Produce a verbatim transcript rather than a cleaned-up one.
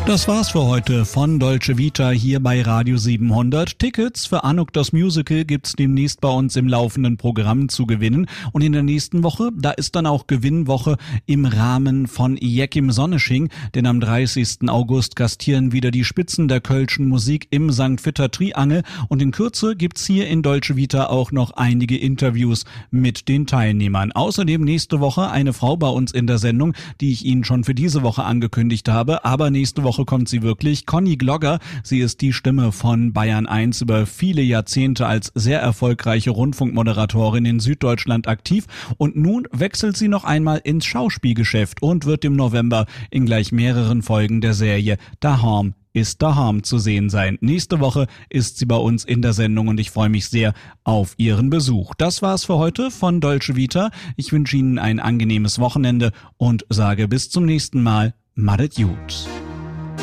Das war's für heute von Dolce Vita hier bei Radio siebenhundert. Tickets für Anuk das Musical gibt's demnächst bei uns im laufenden Programm zu gewinnen. Und in der nächsten Woche, da ist dann auch Gewinnwoche im Rahmen von Joachim Sonnesching, denn am dreißigsten August gastieren wieder die Spitzen der kölschen Musik im Sankt Vitter Triangel. Und in Kürze gibt's hier in Dolce Vita auch noch einige Interviews mit den Teilnehmern. Außerdem nächste Woche eine Frau bei uns in der Sendung, die ich Ihnen schon für diese Woche angekündigt habe, aber nächste Woche kommt sie wirklich. Conny Glogger, sie ist die Stimme von Bayern eins, über viele Jahrzehnte als sehr erfolgreiche Rundfunkmoderatorin in Süddeutschland aktiv und nun wechselt sie noch einmal ins Schauspielgeschäft und wird im November in gleich mehreren Folgen der Serie Daheim ist daheim zu sehen sein. Nächste Woche ist sie bei uns in der Sendung und ich freue mich sehr auf ihren Besuch. Das war's für heute von Dolce Vita. Ich wünsche Ihnen ein angenehmes Wochenende und sage bis zum nächsten Mal. Madet gut.